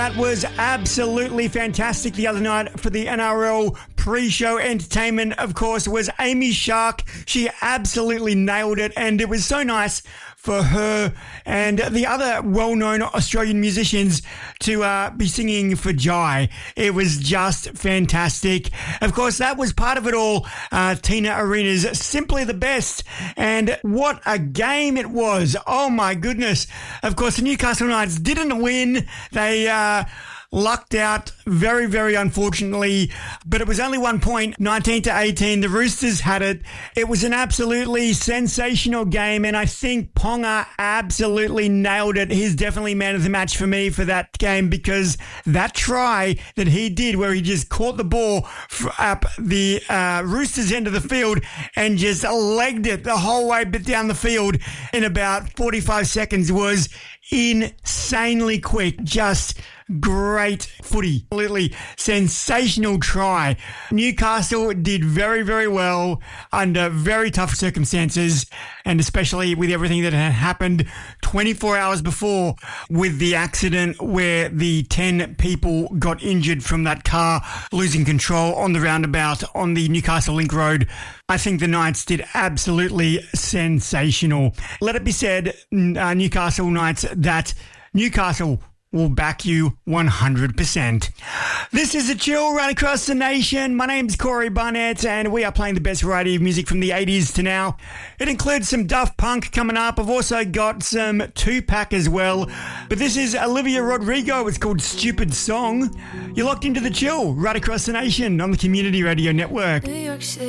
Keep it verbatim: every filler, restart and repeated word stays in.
That was absolutely fantastic the other night for the N R L pre-show entertainment, of course, was Amy Shark. She absolutely nailed it, and it was so nice for her and the other well-known Australian musicians to uh, be singing for Jai. It was just fantastic. Of course, that was part of it all. Uh, Tina Arena's Simply the Best. And what a game it was. Oh, my goodness. Of course, the Newcastle Knights didn't win. They uh, lucked out very, very unfortunately, but it was only one point, nineteen to eighteen. The Roosters had it. It was an absolutely sensational game, and I think Ponga absolutely nailed it. He's definitely man of the match for me for that game, because that try that he did where he just caught the ball up the uh, Roosters' end of the field and just legged it the whole way down the field in about forty-five seconds was insanely quick. Just great footy. Absolutely sensational try. Newcastle did very, very well under very tough circumstances, and especially with everything that had happened twenty-four hours before with the accident where the ten people got injured from that car losing control on the roundabout on the Newcastle Link Road. I think the Knights did absolutely sensational. Let it be said, uh, Newcastle Knights, that Newcastle will back you one hundred percent. This is A Chill right across the nation. My name's Corey Barnett, and we are playing the best variety of music from the eighties to now. It includes some Daft Punk coming up. I've also got some Tupac as well. But this is Olivia Rodrigo. It's called Stupid Song. You're locked into The Chill right across the nation on the Community Radio Network. New York City.